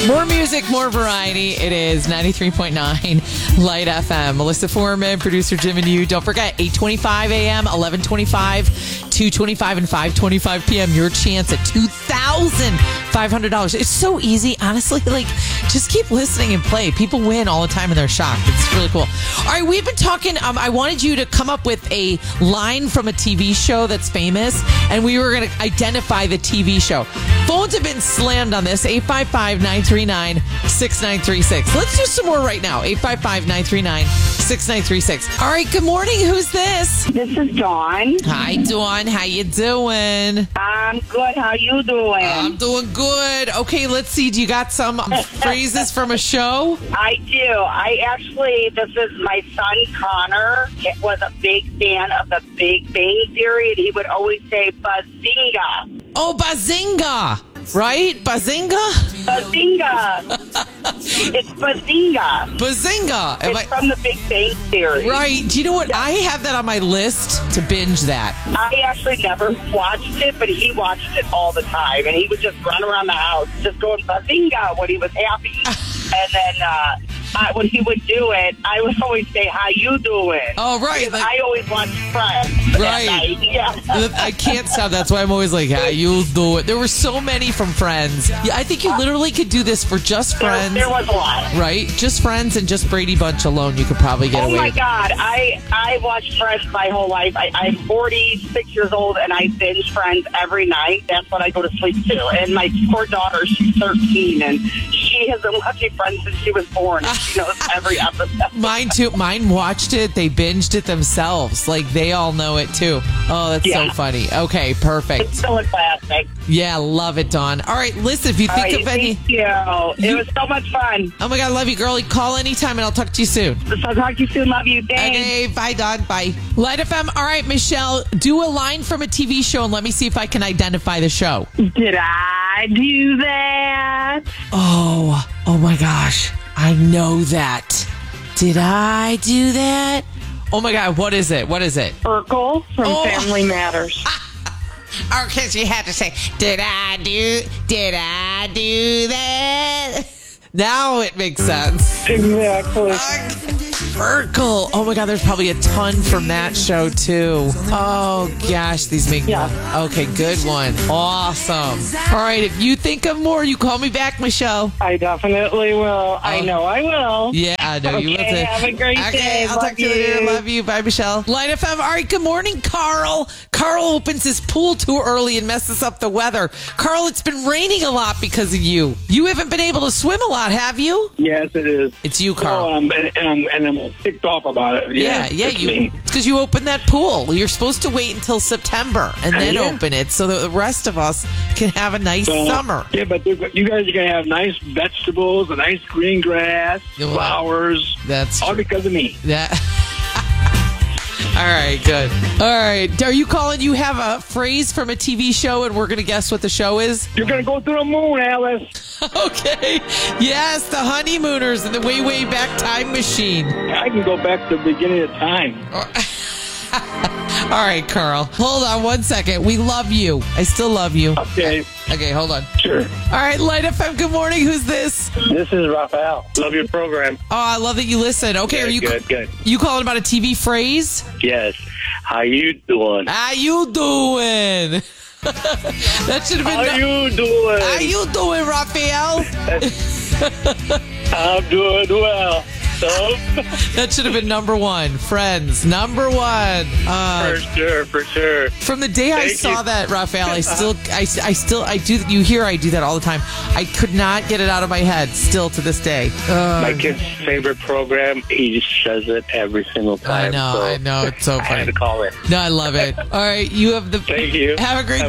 More music, more variety. It is 93.9 Light FM. Melissa Foreman, producer Jim and you. Don't forget, 8:25 a.m., 11:25, 2:25, and 5:25 p.m. Your chance at $2,500. It's so easy, honestly. Like, just keep listening and play. People win all the time and they're shocked. It's really cool. All right, we've been talking. I wanted you to come up with a line from a TV show that's famous, and we were going to identify the TV show. Phones have been slammed on this. 855-939-6936. Let's do some more right now. 855-939-6936. All right, good morning. Who's this? This is Dawn. Hi, Dawn. How you doing? I'm good. How you doing? I'm doing good. Okay, let's see. Do you got some phrases from a show? I do. This is my son, Connor. It was a big fan of the Big Bang Theory, and he would always say, Bazinga. Oh, Bazinga. Right? Bazinga? Bazinga. It's Bazinga. Bazinga. It's from the Big Bang Theory. Right. Do you know what? I have that on my list to binge that. I actually never watched it, but he watched it all the time, and he would just run around the house just going Bazinga when he was happy. And then when he would do it, I would always say, how you doing? Oh, right. Like, I always watched Friends. Right. Yeah. I can't stop. That's why I'm always like, how you do it? There were so many from Friends. Yeah, I think you literally could do this for just Friends. There was a lot. Right? Just Friends and just Brady Bunch alone, you could probably get away with. Oh, my God. I watched Friends my whole life. I'm 46 years old, and I binge Friends every night. That's what I go to sleep to. And my poor daughter, she's 13, and she has been watching Friends since she was born. She knows every episode. Mine, too. Mine watched it. They binged it themselves. Like, they all know it, too. Oh, that's so funny. Okay, perfect. It's still a classic. Yeah, love it, Dawn. All right, listen, if you think of any... Thank you. It was so much fun. Oh, my God, love you, girl. Call anytime, and I'll talk to you soon. I'll talk to you soon. Love you. Thanks. Okay, bye, Dawn. Bye. Light FM. All right, Michelle, do a line from a TV show, and let me see if I can identify the show. Did I do that? Oh, my gosh. I know that. Did I do that? Oh, my God. What is it? Urkel from Family Matters. Okay, so you had to say, did I do that? Now it makes sense. Exactly. Urkel. Oh, my God. There's probably a ton from that show, too. Oh, gosh. These make... Yeah. Okay, good one. Awesome. All right. If you think of more, you call me back, Michelle. I definitely will. I know I will. Yeah, I know you will. Okay, have a great day. I'll talk to you later. Love you. Bye, Michelle. Light FM. All right, good morning, Carl. Carl opens his pool too early and messes up the weather. Carl, it's been raining a lot because of you. You haven't been able to swim a lot, have you? Yes, it is. It's you, Carl. Oh, and I'm ticked off about it. Yeah, it's you. me. It's because you opened that pool. You're supposed to wait until September and then open it so that the rest of us can have a nice summer. Yeah, but you guys are going to have nice vegetables, a nice green grass, flowers. That's all true. because of me. All right, good. All right. Are you calling? You have a phrase from a TV show, and we're going to guess what the show is? You're going to go through the moon, Alice. Okay. Yes, the honeymooners and the way, way back time machine. I can go back to the beginning of time. All right, Carl. Hold on one second. We love you. I still love you. Okay. Okay, hold on. Sure. All right, Light FM, good morning. Who's this? This is Raphael. Love your program. Oh, I love that you listen. Okay, good, are you good. You calling about a TV phrase? Yes. How you doing? How you doing? That should have been... How you doing? How you doing, Raphael? I'm doing well. So? That should have been number one. Friends, number one. For sure. From the day I saw that, Raphael, I do. You hear I do that all the time. I could not get it out of my head. Still to this day. My kid's favorite program. He just says it every single time. I know. It's so funny. I had to call it. No, I love it. All right, you have the. Thank you. Have a great.